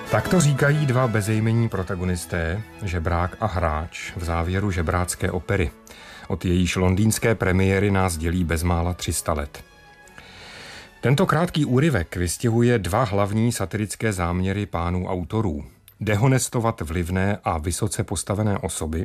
Tak to říkají dva bezejmenní protagonisté, žebrák a hráč, v závěru žebrácké opery. Od jejíž londýnské premiéry nás dělí bezmála 300 let. Tento krátký úryvek vystihuje dva hlavní satirické záměry pánů autorů. Dehonestovat vlivné a vysoce postavené osoby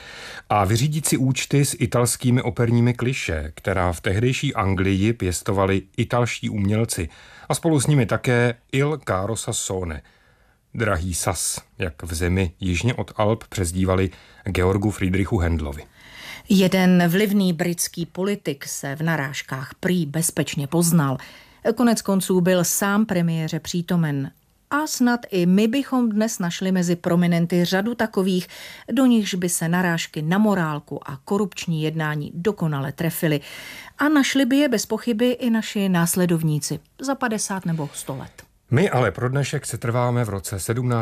a vyřídit si účty s italskými operními klišé, která v tehdejší Anglii pěstovali italští umělci a spolu s nimi také Il caro Sassone, drahý Sas, jak v zemi jižně od Alp přezdívali Georgu Friedrichu Handlovi. Jeden vlivný britský politik se v narážkách prý bezpečně poznal. Konec konců byl sám premiéře přítomen. A snad i my bychom dnes našli mezi prominenty řadu takových, do nichž by se narážky na morálku a korupční jednání dokonale trefily. A našli by je bez pochyby i naši následovníci za 50 nebo 100 let. My ale pro dnešek se trváme v roce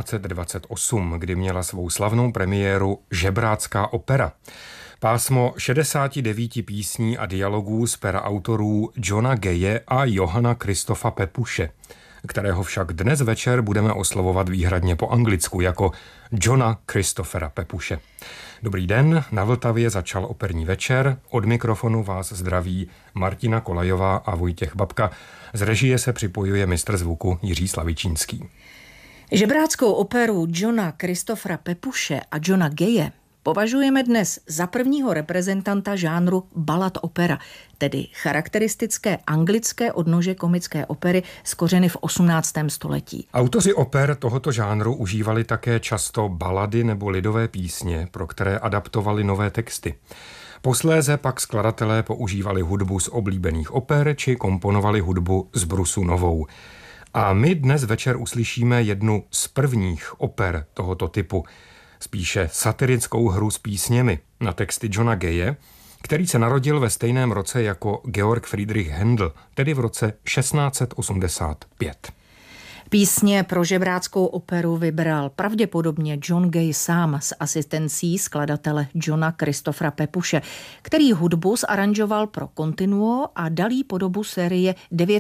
1728, kdy měla svou slavnou premiéru žebrácká opera. Pásmo 69 písní a dialogů z pera autorů Johna Gaye a Johanna Christopha Pepuše, kterého však dnes večer budeme oslovovat výhradně po anglicku jako Johna Christophera Pepuše. Dobrý den, na Vltavě začal operní večer. Od mikrofonu vás zdraví Martina Kolajová a Vojtěch Babka. Z režie se připojuje mistr zvuku Jiří Slavičínský. Žebráckou operu Johna Christophera Pepuše a Johna Gaye považujeme dnes za prvního reprezentanta žánru ballad opera, tedy charakteristické anglické odnože komické opery s kořeny v 18. století. Autoři oper tohoto žánru užívali také často balady nebo lidové písně, pro které adaptovali nové texty. Posléze pak skladatelé používali hudbu z oblíbených oper či komponovali hudbu z brusu novou. A my dnes večer uslyšíme jednu z prvních oper tohoto typu, spíše satirickou hru s písněmi na texty Johna Gaye, který se narodil ve stejném roce jako Georg Friedrich Handel, tedy v roce 1685. Písně pro žebráckou operu vybral pravděpodobně John Gaye sám s asistencí skladatele Johna Christophera Pepuše, který hudbu zaranžoval pro continuo a dal jí podobu série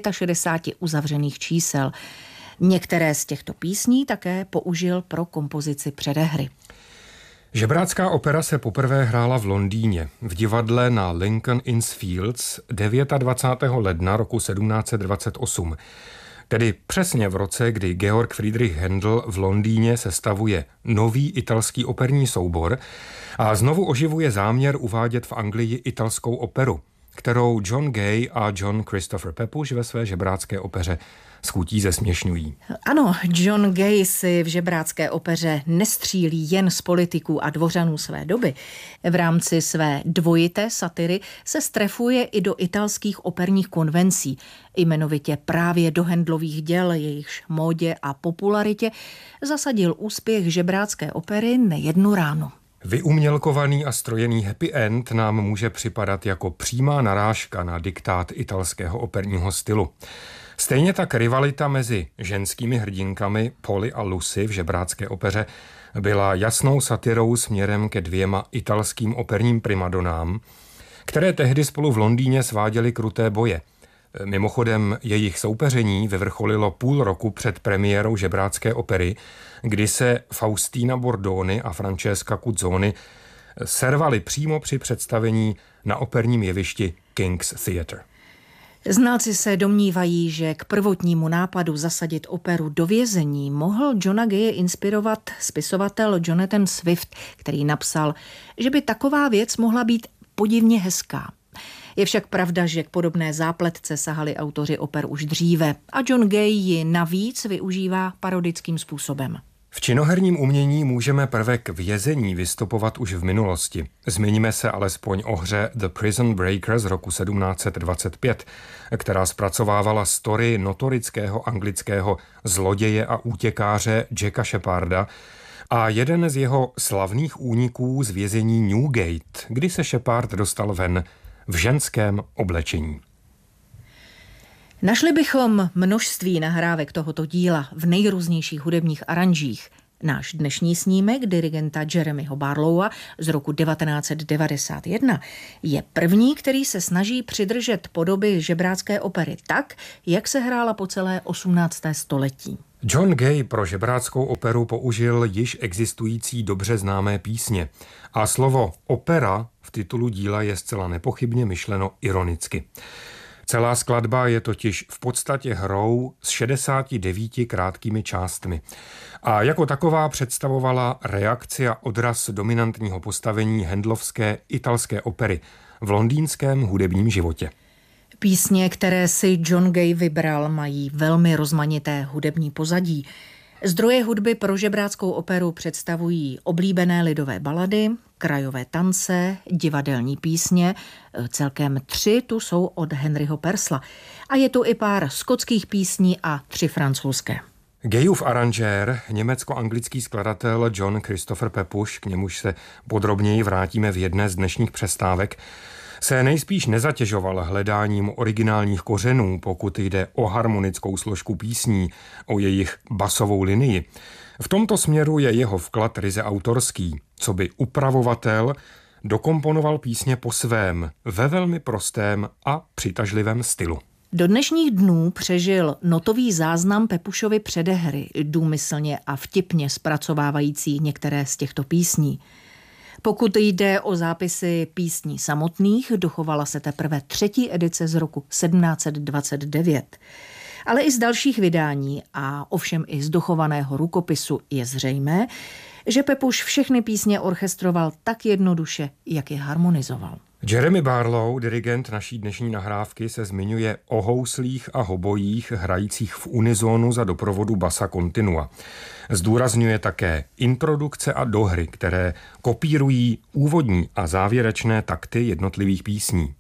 69 uzavřených čísel. Některé z těchto písní také použil pro kompozici předehry. Žebrácká opera se poprvé hrála v Londýně v divadle na Lincoln Inns Fields 29. ledna roku 1728, tedy přesně v roce, kdy Georg Friedrich Handel v Londýně sestavuje nový italský operní soubor a znovu oživuje záměr uvádět v Anglii italskou operu, kterou John Gaye a John Christopher Pepuš ve své žebrácké opeře s chutí zesměšňují. Ano, John Gaye si v žebrácké opeře nestřílí jen z politiků a dvořanů své doby. V rámci své dvojité satiry se strefuje i do italských operních konvencí, jmenovitě právě do Handlových děl, jejichž módě a popularitě zasadil úspěch žebrácké opery nejednu ránu. Vyumělkovaný a strojený happy end nám může připadat jako přímá narážka na diktát italského operního stylu. Stejně tak rivalita mezi ženskými hrdinkami Polly a Lucy v žebrácké opeře byla jasnou satirou směrem ke dvěma italským operním primadonám, které tehdy spolu v Londýně sváděly kruté boje. Mimochodem jejich soupeření vyvrcholilo půl roku před premiérou žebrácké opery, kdy se Faustina Bordoni a Francesca Cuzzoni servali přímo při představení na operním jevišti King's Theatre. Znalci se domnívají, že k prvotnímu nápadu zasadit operu do vězení mohl Johna Gaye inspirovat spisovatel Jonathan Swift, který napsal, že by taková věc mohla být podivně hezká. Je však pravda, že k podobné zápletce sahali autoři oper už dříve a John Gaye ji navíc využívá parodickým způsobem. V činoherním umění můžeme prvek vězení vystupovat už v minulosti. Zmiňme se alespoň o hře The Prison Breaker z roku 1725, která zpracovávala story notorického anglického zloděje a útěkáře Jacka Sheparda a jeden z jeho slavných úniků z vězení Newgate, kdy se Shepard dostal ven v ženském oblečení. Našli bychom množství nahrávek tohoto díla v nejrůznějších hudebních aranžích. Náš dnešní snímek dirigenta Jeremyho Barlowa z roku 1991 je první, který se snaží přidržet podoby žebrácké opery tak, jak se hrála po celé 18. století. John Gay pro žebráckou operu použil již existující dobře známé písně a slovo opera v titulu díla je zcela nepochybně myšleno ironicky. Celá skladba je totiž v podstatě hrou s 69 krátkými částmi a jako taková představovala reakci a odraz dominantního postavení handlovské italské opery v londýnském hudebním životě. Písně, které si John Gay vybral, mají velmi rozmanité hudební pozadí. Zdroje hudby pro žebráckou operu představují oblíbené lidové balady, krajové tance, divadelní písně, celkem 3 tu jsou od Henryho Purcella a je tu i pár skotských písní a 3 francouzské. Gayův aranžér, německo-anglický skladatel John Christopher Pepusch, k němuž se podrobněji vrátíme v jedné z dnešních přestávek, se nejspíš nezatěžoval hledáním originálních kořenů, pokud jde o harmonickou složku písní, o jejich basovou linii. V tomto směru je jeho vklad ryze autorský, coby upravovatel dokomponoval písně po svém, ve velmi prostém a přitažlivém stylu. Do dnešních dnů přežil notový záznam Pepuschovy předehry, důmyslně a vtipně zpracovávající některé z těchto písní. Pokud jde o zápisy písní samotných, dochovala se teprve 3. edice z roku 1729. Ale i z dalších vydání a ovšem i z dochovaného rukopisu je zřejmé, že Pepusch všechny písně orchestroval tak jednoduše, jak je harmonizoval. Jeremy Barlow, dirigent naší dnešní nahrávky, se zmiňuje o houslích a hobojích hrajících v unizónu za doprovodu bassa continua. Zdůrazňuje také introdukce a dohry, které kopírují úvodní a závěrečné takty jednotlivých písní.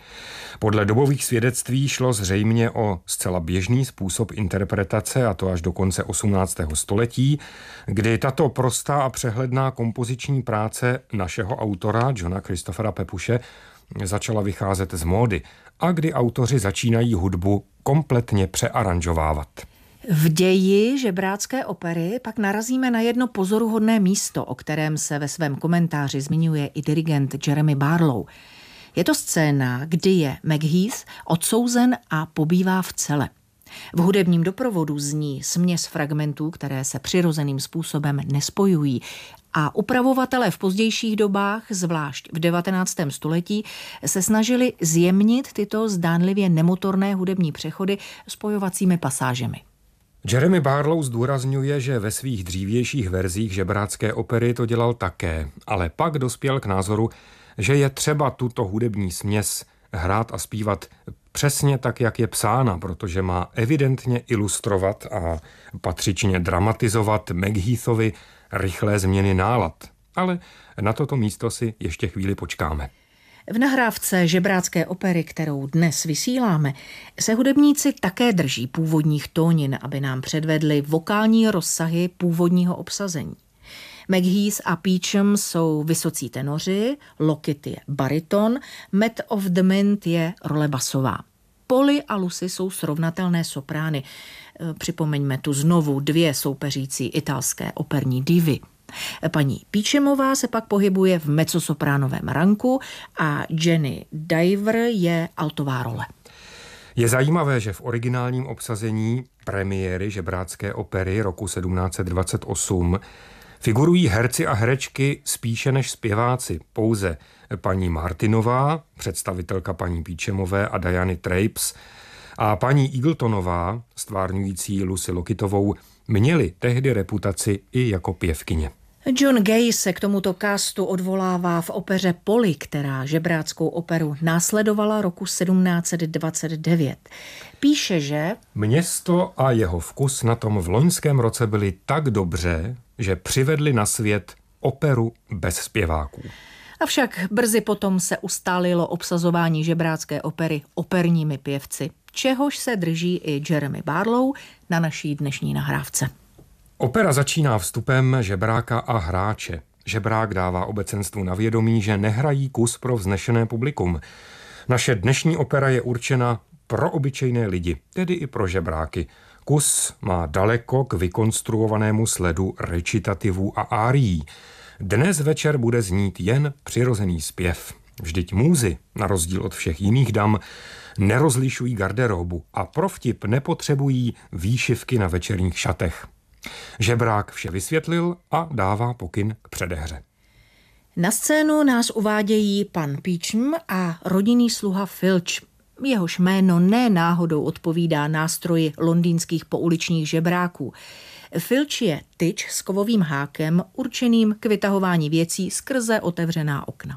Podle dobových svědectví šlo zřejmě o zcela běžný způsob interpretace, a to až do konce 18. století, kdy tato prostá a přehledná kompoziční práce našeho autora, Johna Christophera Pepusche, začala vycházet z módy a kdy autoři začínají hudbu kompletně přearanžovávat. V ději žebrácké opery pak narazíme na jedno pozoruhodné místo, o kterém se ve svém komentáři zmiňuje i dirigent Jeremy Barlow. Je to scéna, kdy je McHeath odsouzen a pobývá v cele. V hudebním doprovodu zní směs fragmentů, které se přirozeným způsobem nespojují a upravovatelé v pozdějších dobách, zvlášť v 19. století, se snažili zjemnit tyto zdánlivě nemotorné hudební přechody spojovacími pasážemi. Jeremy Barlow zdůrazňuje, že ve svých dřívějších verzích žebrácké opery to dělal také, ale pak dospěl k názoru, že je třeba tuto hudební směs hrát a zpívat přesně tak, jak je psána, protože má evidentně ilustrovat a patřičně dramatizovat McHeathovi rychlé změny nálad. Ale na toto místo si ještě chvíli počkáme. V nahrávce žebrácké opery, kterou dnes vysíláme, se hudebníci také drží původních tónin, aby nám předvedli vokální rozsahy původního obsazení. McHeath a Peachum jsou vysocí tenoři, Lockett je bariton, Matt of the Mint je role basová. Polly a Lucy jsou srovnatelné soprány. Připomeňme tu znovu 2 soupeřící italské operní divy. Paní Peachumová se pak pohybuje v mezzosopránovém ranku a Jenny Diver je altová role. Je zajímavé, že v originálním obsazení premiéry žebrácké opery roku 1728 figurují herci a herečky spíše než zpěváci. Pouze paní Martinová, představitelka paní Peachumové a Diany Trapes, a paní Eagletonová, stvárňující Lucy Lockettovou, měli tehdy reputaci i jako pěvkyně. John Gay se k tomuto castu odvolává v opeře Polly, která žebráckou operu následovala roku 1729. Píše, že město a jeho vkus na tom v loňském roce byli tak dobře, že přivedli na svět operu bez zpěváků. Avšak brzy potom se ustálilo obsazování žebrácké opery operními pěvci, čehož se drží i Jeremy Barlow na naší dnešní nahrávce. Opera začíná vstupem žebráka a hráče. Žebrák dává obecenstvu na vědomí, že nehrají kus pro vznešené publikum. Naše dnešní opera je určena pro obyčejné lidi, tedy i pro žebráky. Kus má daleko k vykonstruovanému sledu recitativů a árií. Dnes večer bude znít jen přirozený zpěv. Vždyť můzy, na rozdíl od všech jiných dam, nerozlišují garderobu a pro vtip nepotřebují výšivky na večerních šatech. Žebrák vše vysvětlil a dává pokyn k předehře. Na scénu nás uvádějí pan Peachum a rodinný sluha Filch. Jehož jméno ne náhodou odpovídá nástroji londýnských pouličních žebráků. Filch je tyč s kovovým hákem určeným k vytahování věcí skrze otevřená okna.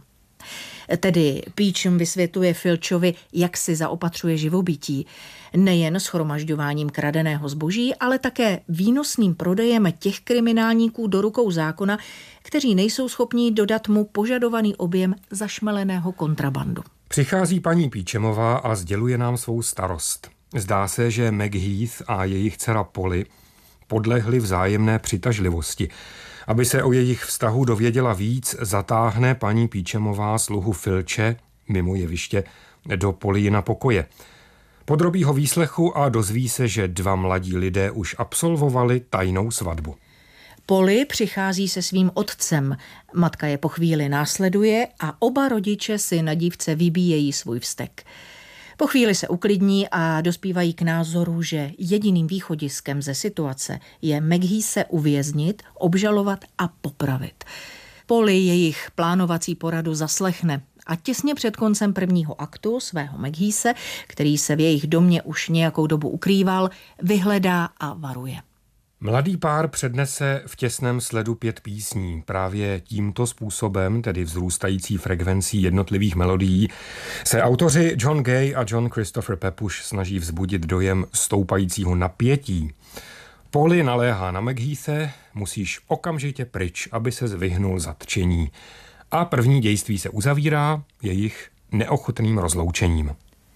Tedy Peachum vysvětluje Filchovi, jak si zaopatřuje živobytí, nejen shromažďováním kradeného zboží, ale také výnosným prodejem těch kriminálníků do rukou zákona, kteří nejsou schopní dodat mu požadovaný objem zašmeleného kontrabandu. Přichází paní Peachamová a sděluje nám svou starost. Zdá se, že McHeath a jejich dcera Polly podlehli vzájemné přitažlivosti. Aby se o jejich vztahu dověděla víc, zatáhne paní Peachamová sluhu Filche mimo jeviště do Pollyina pokoje. Podrobí ho výslechu a dozví se, že 2 mladí lidé už absolvovali tajnou svatbu. Polly přichází se svým otcem. Matka je po chvíli následuje a oba rodiče si na dívce vybíjejí svůj vztek. Po chvíli se uklidní a dospívají k názoru, že jediným východiskem ze situace je McHeathe uvěznit, obžalovat a popravit. Polly jejich plánovací poradu zaslechne a těsně před koncem prvního aktu svého McHeathe, který se v jejich domě už nějakou dobu ukrýval, vyhledá a varuje. Mladý pár přednese v těsném sledu 5 písní. Právě tímto způsobem, tedy vzrůstající frekvencí jednotlivých melodií, se autoři John Gay a John Christopher Pepusch snaží vzbudit dojem stoupajícího napětí. Polly naléhá na McHeathe, musíš okamžitě pryč, aby se vyhnul zatčení. A první dějství se uzavírá jejich neochotným rozloučením.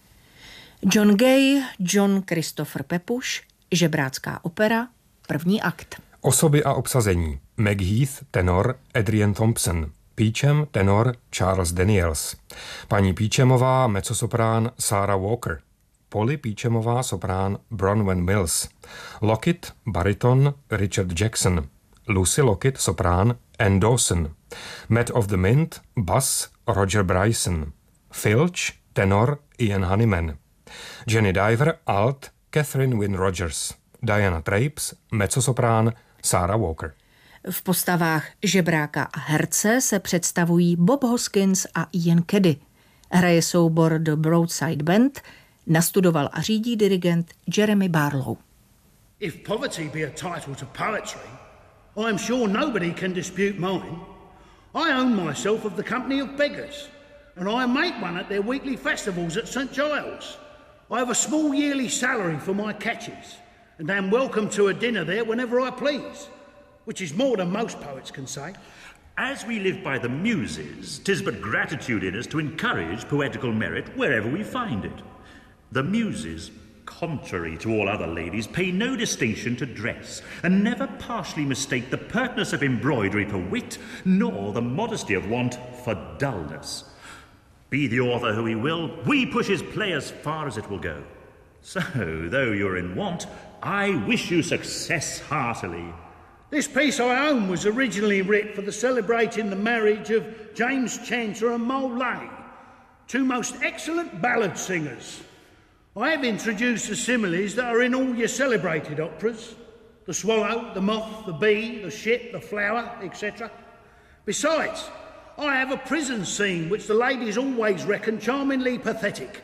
John Gay, John Christopher Pepusch, Žebrácká opera, první akt. Osoby a obsazení. McHeath, tenor Adrian Thompson. Peachum, tenor Charles Daniels. Paní Peachamová, mezzosoprán Sarah Walker. Polly Peachamová, soprán Bronwyn Mills. Lockett, bariton Richard Jackson. Lucy Lockett, soprán Ann Dawson. Matt of the Mint, bass Roger Bryson. Filch, tenor Ian Honeyman. Jenny Diver, alt Catherine Wynne Rogers. Diana Trapes, mezzosoprán Sarah Walker. V postavách žebráka a herce se představují Bob Hoskins a Ian Caddy. Hraje soubor The Broadside Band, nastudoval a řídí dirigent Jeremy Barlow. If poverty be a title to poetry, I am sure nobody can dispute mine. I own myself of the Company of Beggars, and I make one at their weekly festivals at St. Giles. I have a small yearly salary for my catches, and am welcome to a dinner there whenever I please, which is more than most poets can say. As we live by the muses, 'tis but gratitude in us to encourage poetical merit wherever we find it. The muses, contrary to all other ladies, pay no distinction to dress, and never partially mistake the pertness of embroidery for wit, nor the modesty of want for dullness. Be the author who he will, we push his play as far as it will go. So, though you're in want, I wish you success heartily. This piece I own was originally writ for the celebrating the marriage of James Chancellor and Moll Lay, 2 most excellent ballad singers. I have introduced the similes that are in all your celebrated operas, the swallow, the moth, the bee, the ship, the flower, etc. Besides, I have a prison scene which the ladies always reckon charmingly pathetic.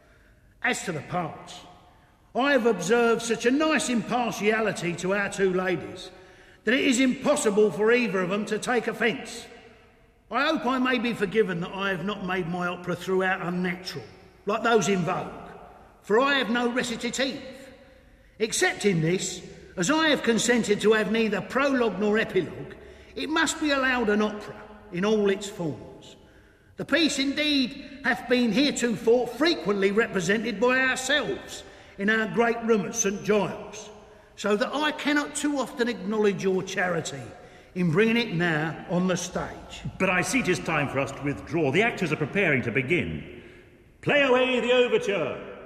As to the parts, I have observed such a nice impartiality to our 2 ladies that it is impossible for either of them to take offence. I hope I may be forgiven that I have not made my opera throughout unnatural, like those in vogue, for I have no recitative. Except in this, as I have consented to have neither prologue nor epilogue, it must be allowed an opera in all its forms. The piece indeed hath been heretofore frequently represented by ourselves in our great room at St. Giles, so that I cannot too often acknowledge your charity in bringing it now on the stage. But I see 'tis time for us to withdraw. The actors are preparing to begin. Play away the overture.